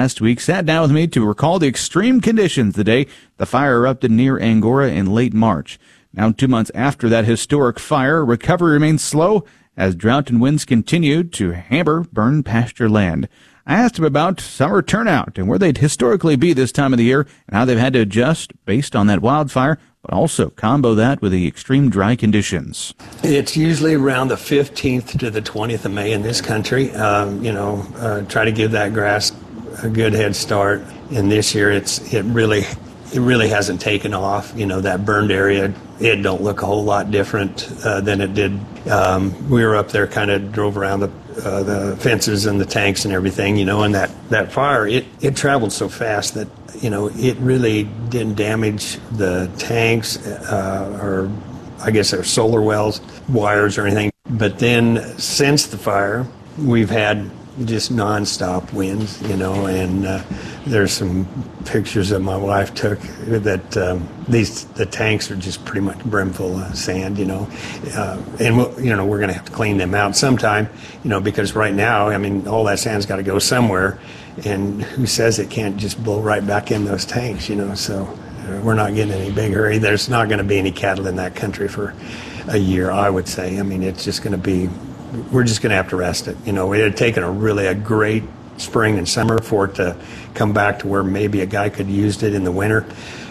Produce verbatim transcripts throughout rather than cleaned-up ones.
last week, sat down with me to recall the extreme conditions the day the fire erupted near Angora in late March. Now, two months after that historic fire, recovery remains slow as drought and winds continued to hamper burned pasture land. I asked him about summer turnout and where they'd historically be this time of the year and how they've had to adjust based on that wildfire, but also combo that with the extreme dry conditions. It's usually around the fifteenth to the twentieth of May in this country. Um, you know, uh, try to give that grass a good head start. And this year, it's it really it really hasn't taken off. You know, that burned area, it don't look a whole lot different uh, than it did. Um, we were up there, kind of drove around the uh, the fences and the tanks and everything. You know, and that that fire, it it traveled so fast that, you know, it really didn't damage the tanks uh, or I guess their solar wells, wires or anything. But then since the fire, we've had just nonstop winds, you know, and uh, there's some pictures that my wife took that um, these the tanks are just pretty much brimful of sand, you know, uh, and we'll, you know, we're going to have to clean them out sometime, you know, because right now, I mean, all that sand's got to go somewhere, and who says it can't just blow right back in those tanks, you know? So uh, we're not getting any big hurry. There's not going to be any cattle in that country for a year, I would say. I mean, it's just going to be. We're just going to have to rest it. You know, it had taken a really a great spring and summer for it to come back to where maybe a guy could have used it in the winter.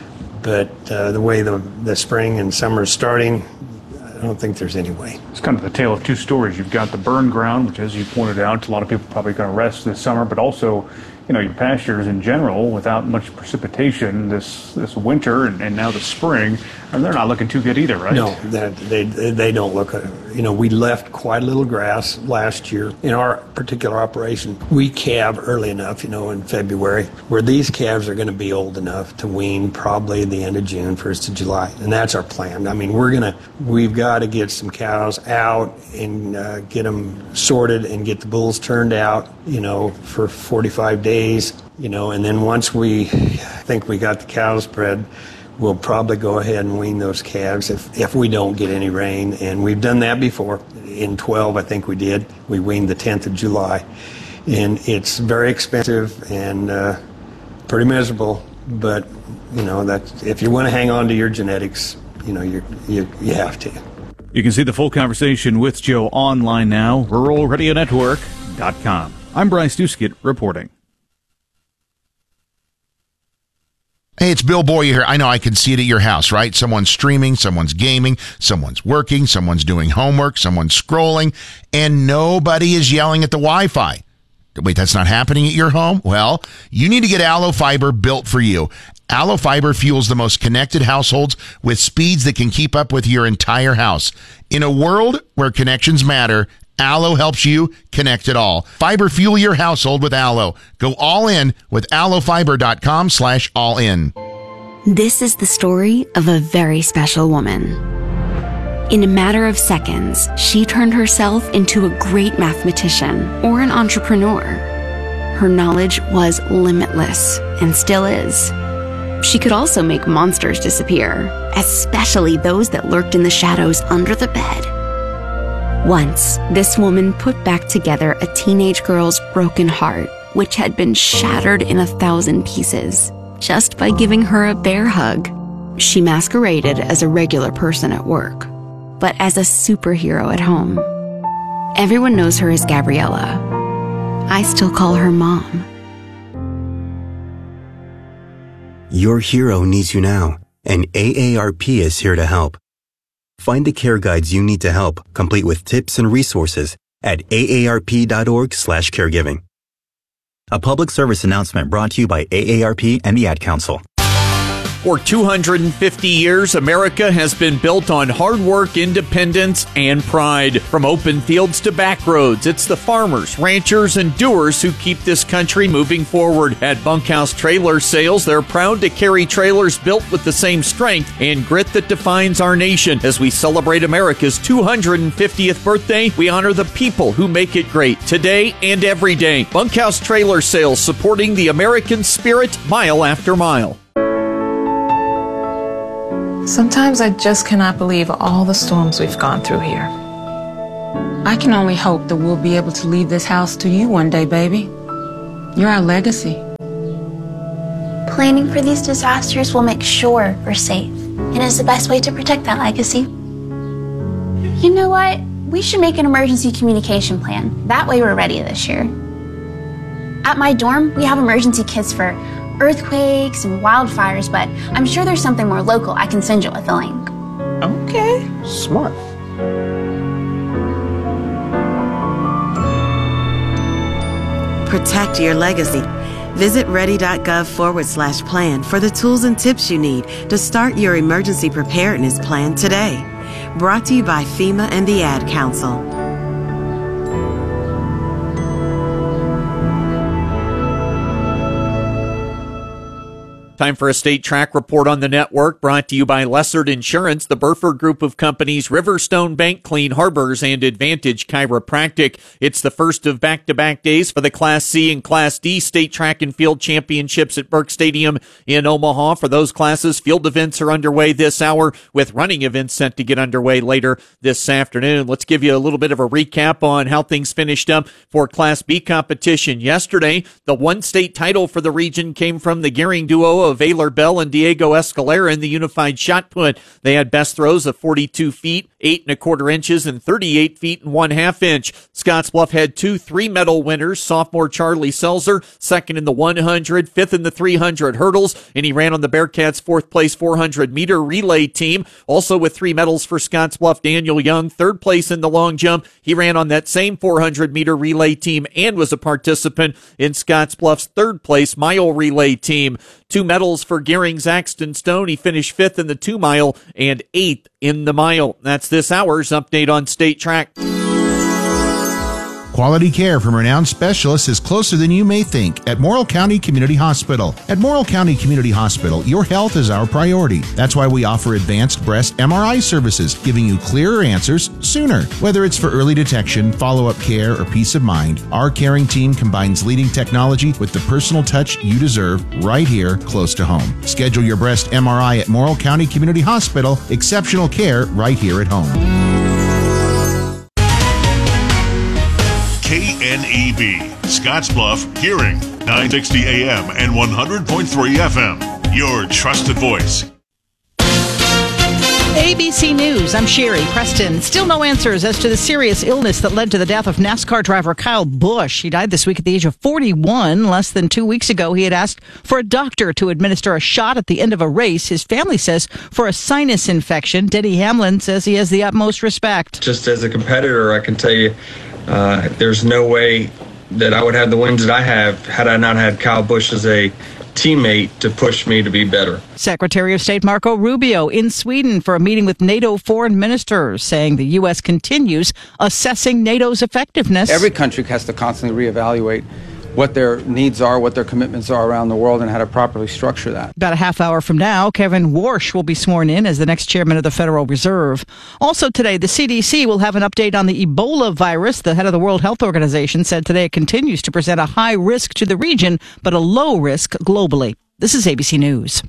But uh, the way the, the spring and summer is starting, I don't think there's any way. It's kind of the tale of two stories. You've got the burn ground, which, as you pointed out, a lot of people probably going to rest this summer, but also, you know, your pastures in general, without much precipitation this this winter and, and now the spring, and they're not looking too good either, right? No, that, they they don't look. Uh, you know, we left quite a little grass last year in our particular operation. We calve early enough, you know, in February, where these calves are going to be old enough to wean probably the end of June, first of July, and that's our plan. I mean, we're gonna we've got to get some cows out and uh, get them sorted and get the bulls turned out, you know, for forty-five days, you know, and then once we think we got the cows bred, we'll probably go ahead and wean those calves if, if we don't get any rain. And we've done that before. In twelve, I think we did. We weaned the tenth of July. And it's very expensive and uh, pretty miserable. But, you know, that if you want to hang on to your genetics, you know, you you you have to. You can see the full conversation with Joe online now, rural radio network dot com. I'm Bryce Duskett reporting. Hey, it's Bill Boyer here. I know I can see it at your house, right? Someone's streaming, someone's gaming, someone's working, someone's doing homework, someone's scrolling, and nobody is yelling at the Wi-Fi. Wait, that's not happening at your home? Well, you need to get Allo Fiber built for you. Allo Fiber fuels the most connected households with speeds that can keep up with your entire house. In a world where connections matter, Allo helps you connect it all. Fiber fuel your household with Allo. Go all in with allofiber.com slash all in. This is the story of a very special woman. In a matter of seconds, she turned herself into a great mathematician or an entrepreneur. Her knowledge was limitless and still is. She could also make monsters disappear, especially those that lurked in the shadows under the bed. Once, this woman put back together a teenage girl's broken heart, which had been shattered in a thousand pieces, just by giving her a bear hug. She masqueraded as a regular person at work, but as a superhero at home. Everyone knows her as Gabriella. I still call her Mom. Your hero needs you now, and A A R P is here to help. Find the care guides you need to help, complete with tips and resources at aarp.org slash caregiving. A public service announcement brought to you by A A R P and the Ad Council. For two hundred fifty years, America has been built on hard work, independence, and pride. From open fields to back roads, it's the farmers, ranchers, and doers who keep this country moving forward. At Bunkhouse Trailer Sales, they're proud to carry trailers built with the same strength and grit that defines our nation. As we celebrate America's two hundred fiftieth birthday, we honor the people who make it great today and every day. Bunkhouse Trailer Sales, supporting the American spirit mile after mile. Sometimes I just cannot believe all the storms we've gone through here. I can only hope that we'll be able to leave this house to you one day, baby. You're our legacy. Planning for these disasters will make sure we're safe, and is the best way to protect that legacy. You know what? We should make an emergency communication plan. That way we're ready this year. At my dorm, we have emergency kits for earthquakes and wildfires, but I'm sure there's something more local I can send you with a link. Okay. Smart. Protect your legacy. Visit ready.gov forward slash plan for the tools and tips you need to start your emergency preparedness plan today. Brought to you by FEMA and the Ad Council. Time for a State Track Report on the network, brought to you by Lessard Insurance, the Burford Group of Companies, Riverstone Bank, Clean Harbors, and Advantage Chiropractic. It's the first of back-to-back days for the Class C and Class D State Track and Field Championships at Burke Stadium in Omaha. For those classes, field events are underway this hour, with running events set to get underway later this afternoon. Let's give you a little bit of a recap on how things finished up for Class B competition. Yesterday, the one state title for the region came from the gearing duo of Ayler Bell and Diego Escalera in the unified shot put. They had best throws of forty-two feet, eight and a quarter inches, and thirty-eight feet and one half inch. Scottsbluff had two three medal winners. Sophomore Charlie Selzer, second in the one hundred, fifth in the three hundred hurdles, and he ran on the Bearcats' fourth place four hundred meter relay team. Also with three medals for Scottsbluff, Daniel Young, third place in the long jump. He ran on that same four hundred meter relay team and was a participant in Scottsbluff's third place mile relay team. Two medals for Gearing Zaxton Stone. He finished fifth in the two mile and eighth in the mile. That's this hour's update on State Track. Quality care from renowned specialists is closer than you may think at Morrill County Community Hospital. At Morrill County Community Hospital, your health is our priority. That's why we offer advanced breast M R I services, giving you clearer answers sooner. Whether it's for early detection, follow-up care, or peace of mind, our caring team combines leading technology with the personal touch you deserve right here close to home. Schedule your breast M R I at Morrill County Community Hospital. Exceptional care right here at home. K N E B, Scottsbluff, Gearing, nine sixty A M and one hundred point three F M. Your trusted voice. A B C News, I'm Sherry Preston. Still no answers as to the serious illness that led to the death of NASCAR driver Kyle Busch. He died this week at the age of forty-one. Less than two weeks ago, he had asked for a doctor to administer a shot at the end of a race. His family says for a sinus infection. Denny Hamlin says he has the utmost respect. Just as a competitor, I can tell you, uh, there's no way that I would have the wins that I have had I not had Kyle Busch as a teammate to push me to be better. Secretary of State Marco Rubio in Sweden for a meeting with NATO foreign ministers, saying the U S continues assessing NATO's effectiveness. Every country has to constantly reevaluate what their needs are, what their commitments are around the world, and how to properly structure that. About a half hour from now, Kevin Warsh will be sworn in as the next chairman of the Federal Reserve. Also today, the C D C will have an update on the Ebola virus. The head of the World Health Organization said today it continues to present a high risk to the region, but a low risk globally. This is A B C News.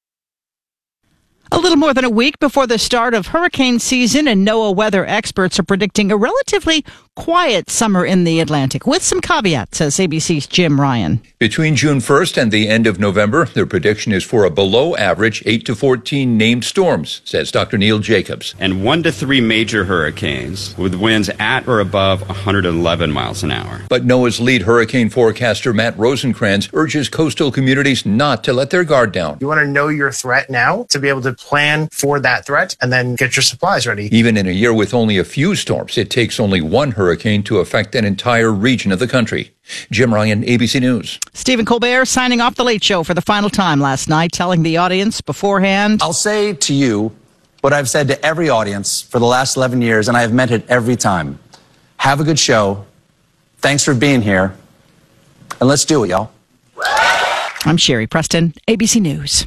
A little more than a week before the start of hurricane season, and NOAA weather experts are predicting a relatively quiet summer in the Atlantic, with some caveats, says A B C's Jim Ryan. Between June first and the end of November, their prediction is for a below-average eight to fourteen named storms, says Doctor Neil Jacobs. And one to three major hurricanes with winds at or above one hundred eleven miles an hour. But NOAA's lead hurricane forecaster, Matt Rosencrantz, urges coastal communities not to let their guard down. You want to know your threat now to be able to plan for that threat and then get your supplies ready. Even in a year with only a few storms, it takes only one hurricane to affect an entire region of the country. Jim Ryan, A B C News. Stephen Colbert signing off The Late Show for the final time last night, telling the audience beforehand, I'll say to you what I've said to every audience for the last eleven years, and I have meant it every time. Have a good show. Thanks for being here. And let's do it, y'all. I'm Sherry Preston, A B C News.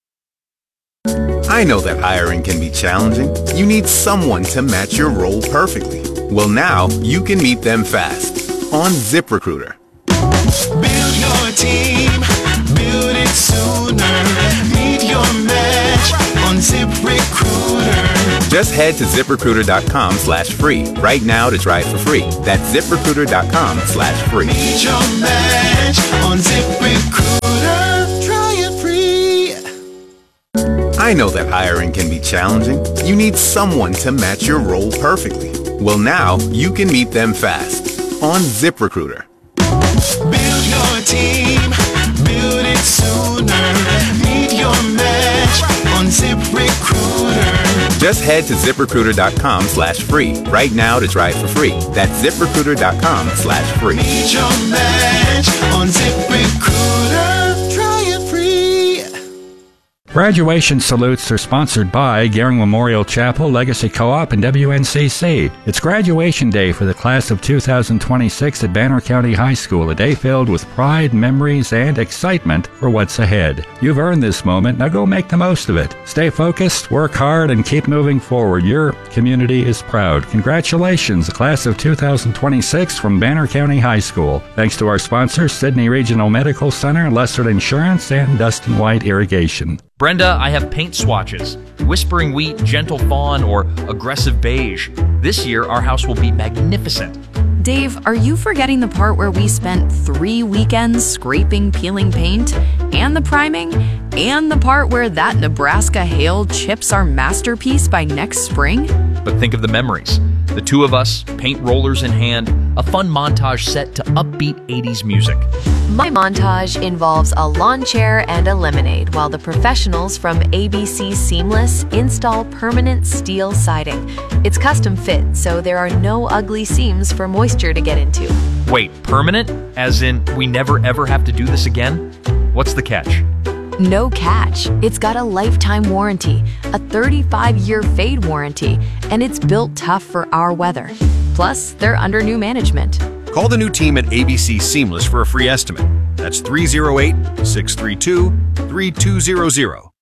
I know that hiring can be challenging. You need someone to match your role perfectly. Well, now you can meet them fast on ZipRecruiter. Build your team, build it sooner. Meet your match on ZipRecruiter. Just head to ZipRecruiter.com slash free right now to try it for free. That's ZipRecruiter.com slash free. Meet your match on ZipRecruiter. Try it free. I know that hiring can be challenging. You need someone to match your role perfectly. Well, now you can meet them fast on ZipRecruiter. Build your team, build it sooner. Meet your match on ZipRecruiter. Just head to ZipRecruiter.com slash free right now to try it for free. That's ZipRecruiter.com slash free. Meet your match on ZipRecruiter. Try it free. Graduation salutes are sponsored by Gehring Memorial Chapel, Legacy Co-op, and W N C C. It's graduation day for the class of two thousand twenty-six at Banner County High School, a day filled with pride, memories, and excitement for what's ahead. You've earned this moment, now go make the most of it. Stay focused, work hard, and keep moving forward. Your community is proud. Congratulations, the class of two thousand twenty-six from Banner County High School. Thanks to our sponsors, Sydney Regional Medical Center, Lessard Insurance, and Dustin White Irrigation. Brenda, I have paint swatches. Whispering Wheat, Gentle Fawn, or Aggressive Beige. This year, our house will be magnificent. Dave, are you forgetting the part where we spent three weekends scraping, peeling paint, and the priming, and the part where that Nebraska hail chips our masterpiece by next spring? But think of the memories. The two of us, paint rollers in hand, a fun montage set to upbeat eighties music. My montage involves a lawn chair and a lemonade, while the professionals from A B C Seamless install permanent steel siding. It's custom fit, so there are no ugly seams for moisture to get into. Wait, permanent? As in, we never ever have to do this again? What's the catch? No catch. It's got a lifetime warranty, a thirty-five year fade warranty, and it's built tough for our weather. Plus, they're under new management. Call the new team at A B C Seamless for a free estimate. That's three oh eight, six three two, three two zero zero.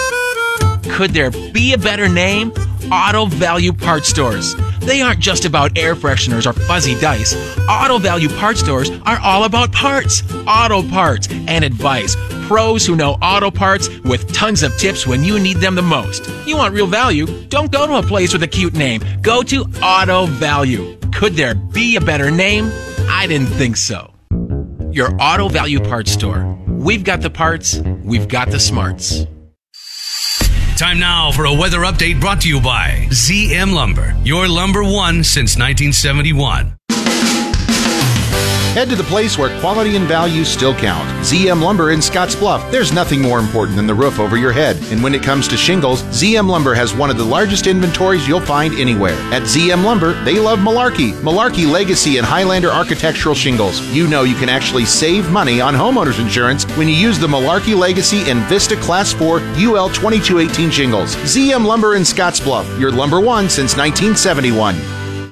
Could there be a better name? Auto Value Parts Stores. They aren't just about air fresheners or fuzzy dice. Auto Value Parts Stores are all about parts, auto parts, and advice. Pros who know auto parts with tons of tips when you need them the most. You want real value? Don't go to a place with a cute name. Go to Auto Value. Could there be a better name? I didn't think so. Your Auto Value Parts Store. We've got the parts, we've got the smarts. Time now for a weather update brought to you by Z M Lumber, your lumber one since nineteen seventy-one. Head to the place where quality and value still count. Z M Lumber in Scottsbluff. There's nothing more important than the roof over your head. And when it comes to shingles, Z M Lumber has one of the largest inventories you'll find anywhere. At Z M Lumber, they love Malarkey. Malarkey Legacy and Highlander architectural shingles. You know you can actually save money on homeowners insurance when you use the Malarkey Legacy and Vista Class four U L twenty-two eighteen shingles. Z M Lumber in Scottsbluff, your lumber one since nineteen seventy-one.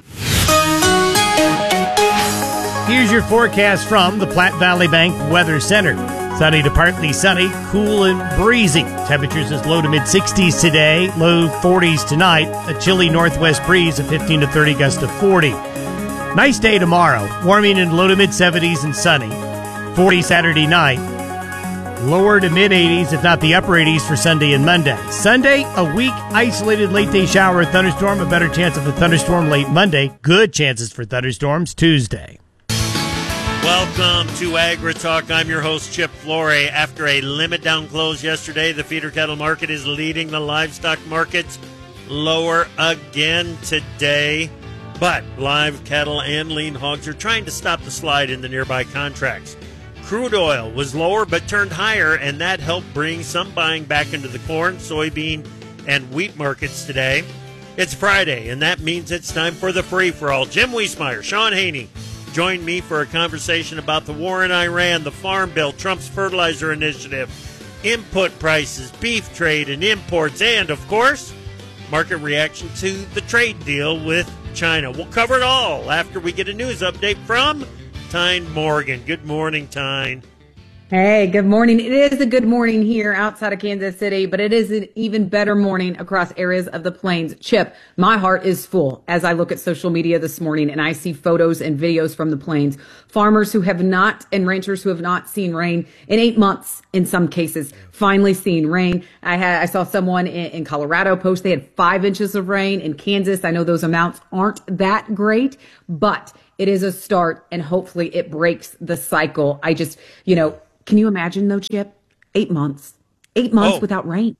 Here's your forecast from the Platte Valley Bank Weather Center. Sunny to partly sunny, cool and breezy. Temperatures as low to mid sixties today, low forties tonight. A chilly northwest breeze of fifteen to thirty, gust of forty. Nice day tomorrow, warming in low to mid seventies and sunny. forty Saturday night. Lower to mid eighties, if not the upper eighties for Sunday and Monday. Sunday, a weak, isolated late day shower or thunderstorm. A better chance of a thunderstorm late Monday. Good chances for thunderstorms Tuesday. Welcome to Agri Talk. I'm your host, Chip Flory. After a limit down close yesterday, the feeder cattle market is leading the livestock markets lower again today. But live cattle and lean hogs are trying to stop the slide in the nearby contracts. Crude oil was lower but turned higher, and that helped bring some buying back into the corn, soybean, and wheat markets today. It's Friday, and that means it's time for the free-for-all. Jim Wiesmeyer, Sean Haney, join me for a conversation about the war in Iran, the Farm Bill, Trump's fertilizer initiative, input prices, beef trade and imports, and, of course, market reaction to the trade deal with China. We'll cover it all after we get a news update from Tyne Morgan. Good morning, Tyne. Hey, good morning. It is a good morning here outside of Kansas City, but it is an even better morning across areas of the plains. Chip, my heart is full as I look at social media this morning and I see photos and videos from the plains. Farmers who have not and ranchers who have not seen rain in eight months in some cases, finally seen rain. I had I saw someone in, in Colorado post they had five inches of rain. In Kansas, I know those amounts aren't that great, but it is a start and hopefully it breaks the cycle. I just, you know, can you imagine though, Chip? Eight months. Eight months oh, without rain.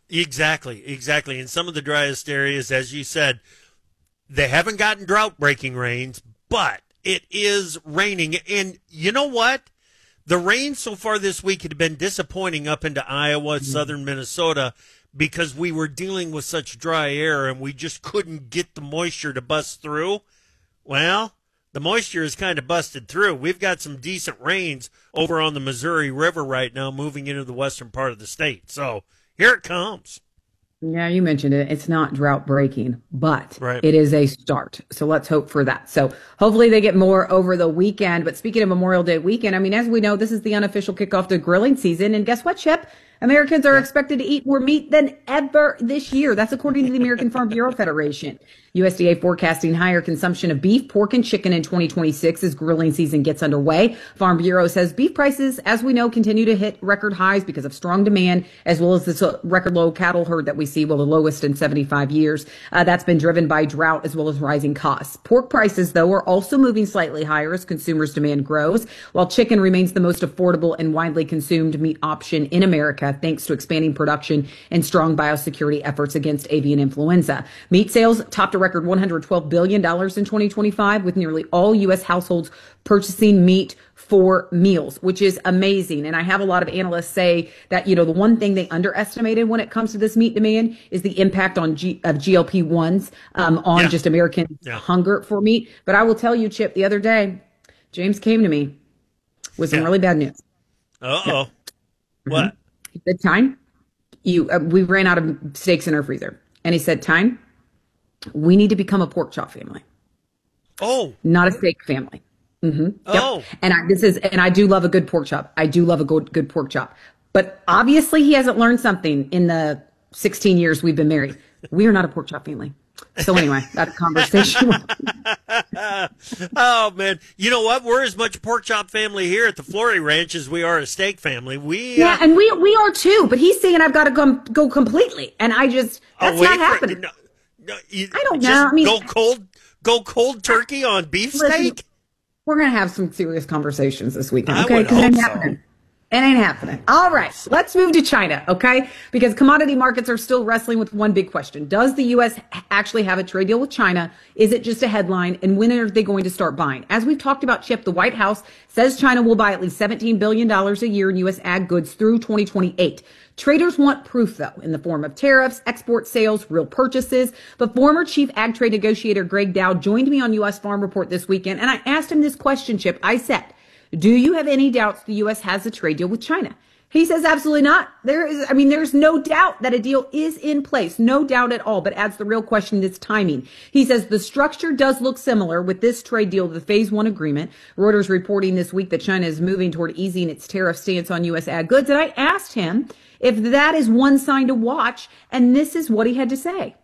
Exactly, exactly. In some of the driest areas, as you said, they haven't gotten drought-breaking rains, but it is raining. And you know what? The rain so far this week had been disappointing up into Iowa, mm-hmm. southern Minnesota, because we were dealing with such dry air and we just couldn't get the moisture to bust through. Well, the moisture is kind of busted through. We've got some decent rains over on the Missouri River right now moving into the western part of the state. So here it comes. Yeah, you mentioned it. It's not drought breaking, but right. it is a start. So let's hope for that. So hopefully they get more over the weekend. But speaking of Memorial Day weekend, I mean, as we know, this is the unofficial kickoff to grilling season. And guess what, Chip? Americans are expected to eat more meat than ever this year. That's according to the American Farm Bureau Federation. U S D A forecasting higher consumption of beef, pork, and chicken in twenty twenty-six as grilling season gets underway. Farm Bureau says beef prices, as we know, continue to hit record highs because of strong demand, as well as this record low cattle herd that we see, well, the lowest in seventy-five years. Uh, that's been driven by drought as well as rising costs. Pork prices, though, are also moving slightly higher as consumers' demand grows, while chicken remains the most affordable and widely consumed meat option in America, thanks to expanding production and strong biosecurity efforts against avian influenza. Meat sales topped a record one hundred twelve billion dollars in twenty twenty-five, with nearly all U S households purchasing meat for meals, which is amazing. And I have a lot of analysts say that, you know, the one thing they underestimated when it comes to this meat demand is the impact on G- of G L P ones um, on yeah. just American yeah. hunger for meat. But I will tell you, Chip, the other day, James came to me with some yeah. really bad news. Uh-oh. Yeah. What? Mm-hmm. He said, Tyne, you, uh, we ran out of steaks in our freezer. And he said, Tyne, we need to become a pork chop family. Oh. Not a steak family. Mm-hmm. Oh. Yep. And I, this is, and I do love a good pork chop. I do love a good, good pork chop. But obviously he hasn't learned something in the sixteen years we've been married. We are not a pork chop family. So anyway, that conversation. Oh man, you know what? We're as much a pork chop family here at the Flory Ranch as we are a steak family. We yeah, uh, and we we are too. But he's saying I've got to go go completely, and I just that's not happening. No, no, you, I don't just know. I mean, go cold, go cold turkey on beef listen, steak. We're gonna have some serious conversations this weekend, I okay? would Because it ain't hope so. happening. It ain't happening. All right, let's move to China, okay? Because commodity markets are still wrestling with one big question. Does the U S actually have a trade deal with China? Is it just a headline? And when are they going to start buying? As we've talked about, Chip, the White House says China will buy at least seventeen billion dollars a year in U S ag goods through twenty twenty-eight. Traders want proof, though, in the form of tariffs, export sales, real purchases. But former chief ag trade negotiator Greg Dow joined me on U S Farm Report this weekend, and I asked him this question, Chip. I said, do you have any doubts the U S has a trade deal with China? He says absolutely not. There is, I mean, there's no doubt that a deal is in place. No doubt at all, but adds the real question is timing. He says the structure does look similar with this trade deal to the phase one agreement. Reuters reporting this week that China is moving toward easing its tariff stance on U S ag goods. And I asked him if that is one sign to watch, and this is what he had to say.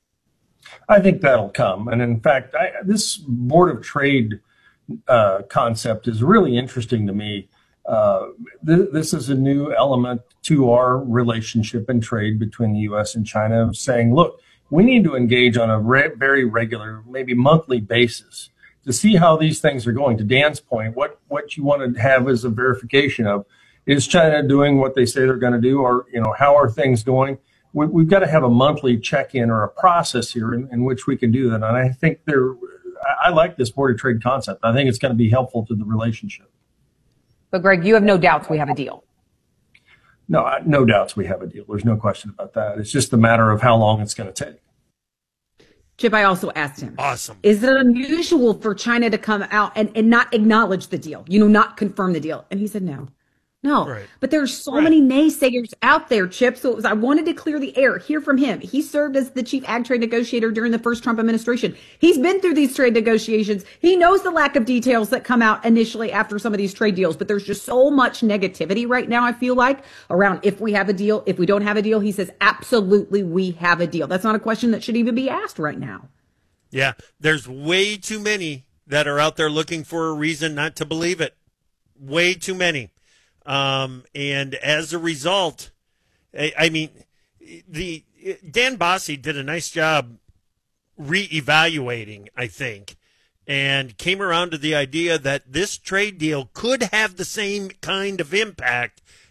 I think that'll come. And in fact, I, this Board of Trade uh, concept is really interesting to me. Uh, th- this is a new element to our relationship and trade between the U S and China, of saying, look, we need to engage on a re- very regular, maybe monthly basis to see how these things are going. To Dan's point, what, what you want to have is a verification of, is China doing what they say they're going to do, or, you know, how are things going? We, we've got to have a monthly check-in or a process here in, in which we can do that. And I think there, I, I like this Board of Trade concept. I think it's going to be helpful to the relationship. But Greg, you have no doubts we have a deal. No, I- no doubts we have a deal. There's no question about that. It's just a matter of how long it's going to take. Chip, I also asked him, awesome. Is it unusual for China to come out and, and not acknowledge the deal, you know, not confirm the deal? And he said, no. No, right. But there's so right. many naysayers out there, Chip. So it was, I wanted to clear the air, hear from him. He served as the chief ag trade negotiator during the first Trump administration. He's been through these trade negotiations. He knows the lack of details that come out initially after some of these trade deals. But there's just so much negativity right now, I feel like, around if we have a deal, if we don't have a deal. He says, absolutely, we have a deal. That's not a question that should even be asked right now. Yeah, there's way too many that are out there looking for a reason not to believe it. Way too many. Um, and as a result, I, I mean, the Dan Bosse did a nice job reevaluating, I think, and came around to the idea that this trade deal could have the same kind of impact